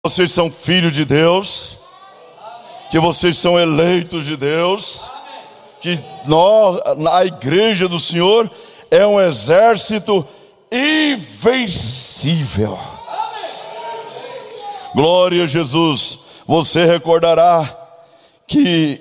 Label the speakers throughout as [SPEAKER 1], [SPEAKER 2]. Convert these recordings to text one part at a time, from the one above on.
[SPEAKER 1] Vocês são filhos de Deus, que vocês são eleitos de Deus, que nós, a igreja do Senhor, é um exército invencível. Glória a Jesus. Você recordará que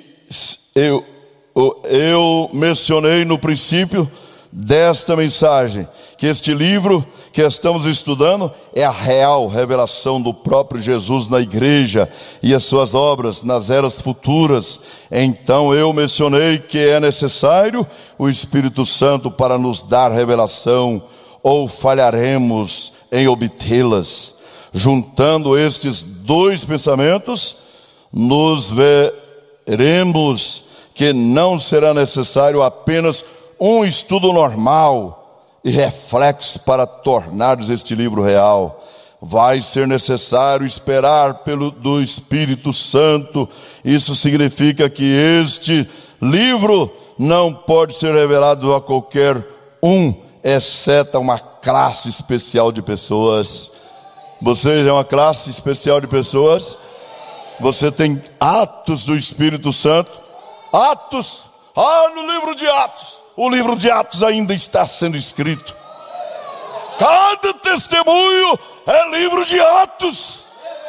[SPEAKER 1] eu mencionei no princípio desta mensagem que este livro que estamos estudando é a real revelação do próprio Jesus na igreja e as suas obras nas eras futuras. Então eu mencionei que é necessário o Espírito Santo para nos dar revelação, ou falharemos em obtê-las. Juntando estes dois pensamentos, nos veremos que não será necessário apenas um estudo normal e reflexo para tornar este livro real. Vai ser necessário esperar do Espírito Santo. Isso significa que este livro não pode ser revelado a qualquer um, exceto a uma classe especial de pessoas. Você é uma classe especial de pessoas. Você tem atos do Espírito Santo. Atos. No livro de Atos. O livro de Atos ainda está sendo escrito. Cada testemunho é livro de Atos.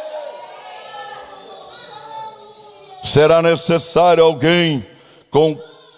[SPEAKER 1] Será necessário alguém com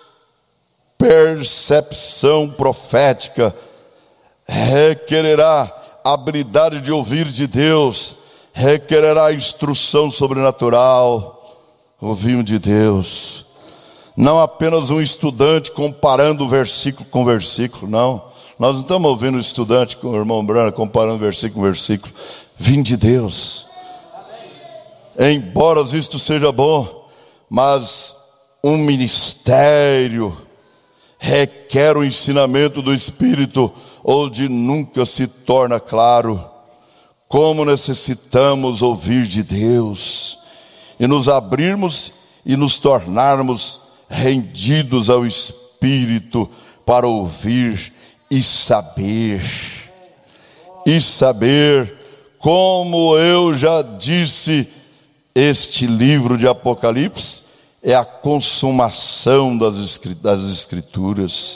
[SPEAKER 1] percepção profética. Requererá habilidade de ouvir de Deus. Requererá instrução sobrenatural. Ouvimos de Deus. Não apenas um estudante comparando versículo com versículo, não. Nós não estamos ouvindo um estudante com o irmão Brana comparando versículo com versículo. Vim de Deus. Embora isto seja bom, mas um ministério requer o ensinamento do Espírito, onde nunca se torna claro como necessitamos ouvir de Deus e nos abrirmos e nos tornarmos rendidos ao Espírito para ouvir e saber, como eu já disse, este livro de Apocalipse é a consumação das Escrituras.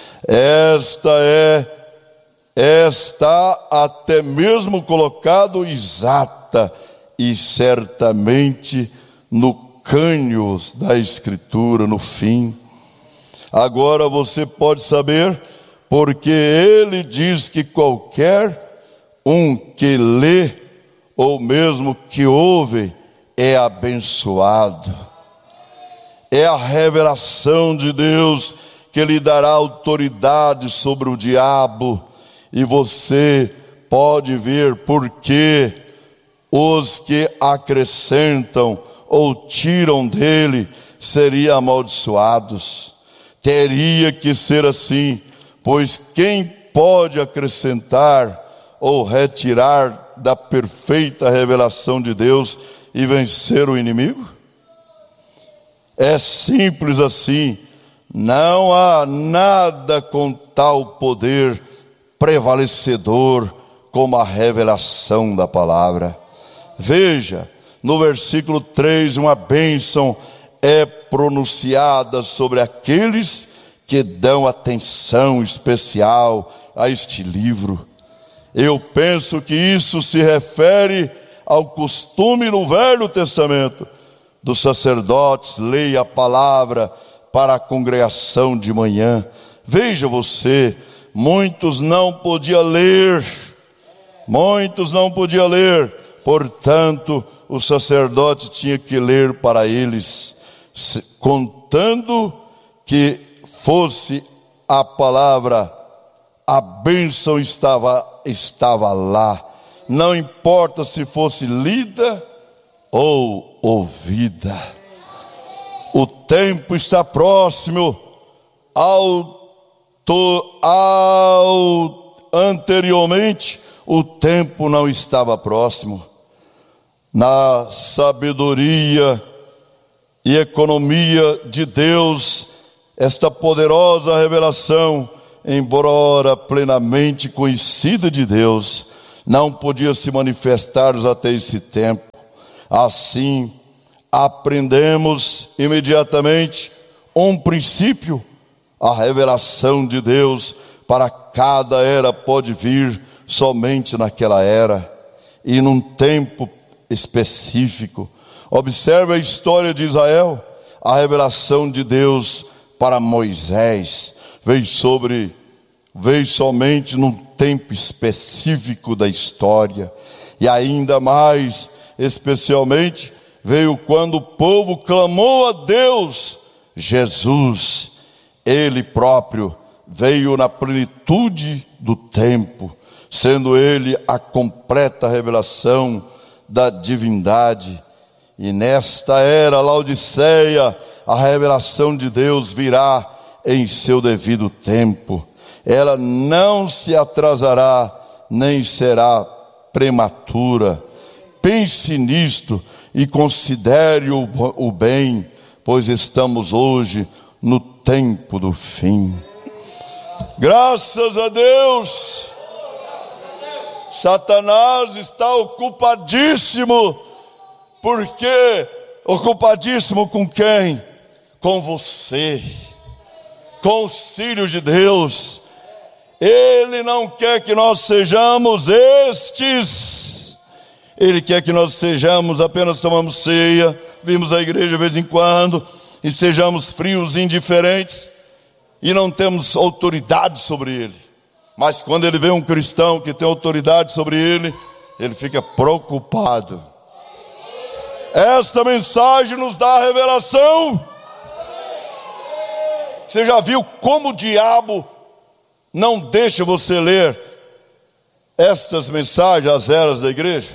[SPEAKER 1] Está até mesmo colocado exata e certamente no cânions da Escritura, no fim. Agora você pode saber, porque ele diz que qualquer um que lê, ou mesmo que ouve, é abençoado. É a revelação de Deus que lhe dará autoridade sobre o diabo. E você pode ver porque os que acrescentam ou tiram dele seriam amaldiçoados. Teria que ser assim, pois quem pode acrescentar ou retirar da perfeita revelação de Deus e vencer o inimigo? É simples assim. Não há nada com tal poder prevalecedor como a revelação da palavra. Veja, no versículo 3, uma bênção é pronunciada sobre aqueles que dão atenção especial a este livro. Eu penso que isso se refere ao costume no Velho Testamento dos sacerdotes lerem a palavra para a congregação de manhã. Veja você, muitos não podiam ler, portanto, o sacerdote tinha que ler para eles, contando que fosse a palavra, a bênção estava lá, não importa se fosse lida ou ouvida. O tempo está próximo. Anteriormente, o tempo não estava próximo. Na sabedoria e economia de Deus, esta poderosa revelação, embora plenamente conhecida de Deus, não podia se manifestar até esse tempo. Assim, aprendemos imediatamente um princípio: a revelação de Deus para cada era pode vir somente naquela era e num tempo específico. Observe a história de Israel. A revelação de Deus para Moisés veio somente num tempo específico da história, e ainda mais especialmente veio quando o povo clamou a Deus. Jesus, Ele próprio, veio na plenitude do tempo, sendo Ele a completa revelação da divindade. E nesta era Laodiceia, a revelação de Deus virá em seu devido tempo. Ela não se atrasará, nem será prematura. Pense nisto e considere o bem, pois estamos hoje no tempo do fim. Graças a Deus. Satanás está ocupadíssimo. Por quê? Ocupadíssimo com quem? Com você, com os filhos de Deus. Ele não quer que nós sejamos estes. Ele quer que nós sejamos, apenas tomamos ceia, vimos a igreja de vez em quando, e sejamos frios e indiferentes, e não temos autoridade sobre ele. Mas quando ele vê um cristão que tem autoridade sobre ele, ele fica preocupado. Esta mensagem nos dá a revelação. Você já viu como o diabo não deixa você ler estas mensagens, as eras da igreja?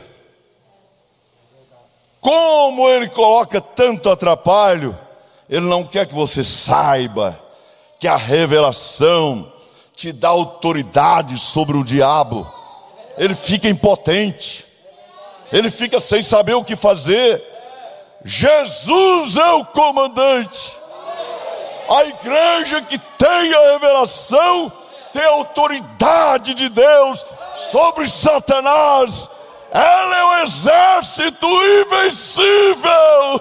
[SPEAKER 1] Como ele coloca tanto atrapalho. Ele não quer que você saiba que a revelação te dá autoridade sobre o diabo. Ele fica impotente, ele fica sem saber o que fazer. Jesus é o comandante. A igreja que tem a revelação tem a autoridade de Deus sobre Satanás. Ela é um exército invencível.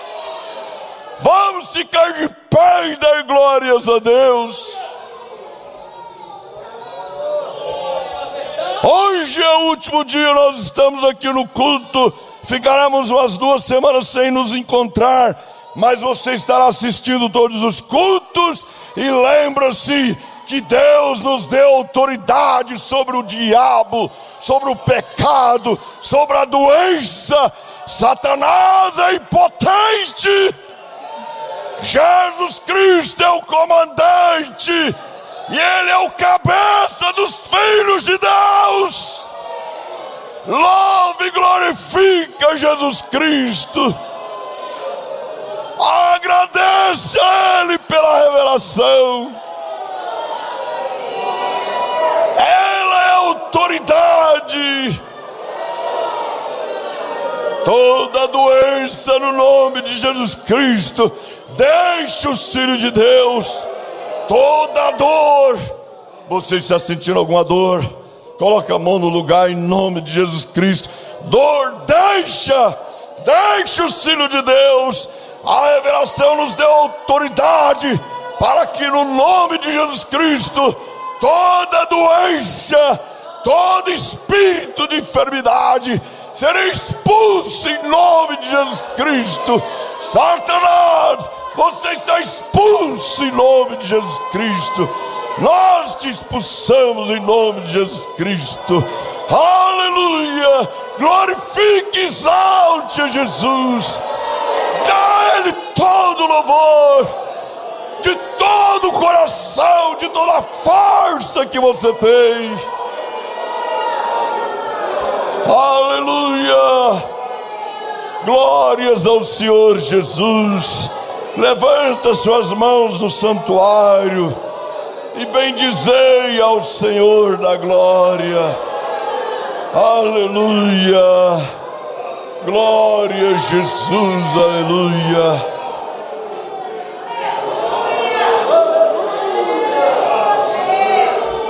[SPEAKER 1] Vamos ficar de pé e dar glórias a Deus. Hoje é o último dia, nós estamos aqui no culto. Ficaremos umas 2 semanas sem nos encontrar, mas você estará assistindo todos os cultos. E lembra-se que Deus nos deu autoridade sobre o diabo, sobre o pecado, sobre a doença. Satanás é impotente. Jesus Cristo é o comandante, e Ele é o cabeça dos filhos de Deus. Louve e glorifica Jesus Cristo. Agradeça a Ele pela revelação. Ela é autoridade. Toda doença no nome de Jesus Cristo, deixe os filhos de Deus. Toda dor, você está sentindo alguma dor? Coloca a mão no lugar em nome de Jesus Cristo. Dor, deixa os filhos de Deus. A revelação nos deu autoridade para que no nome de Jesus Cristo toda doença, todo espírito de enfermidade será expulso em nome de Jesus Cristo. Satanás, você está expulso em nome de Jesus Cristo. Nós te expulsamos em nome de Jesus Cristo. Aleluia. Glorifique e exalte a Jesus. Dá a Ele todo louvor, de todo o coração, de toda a força que você tem. Aleluia. Glórias ao Senhor Jesus. Levanta suas mãos no santuário e bendizei ao Senhor da glória. Aleluia. Glória a Jesus, aleluia.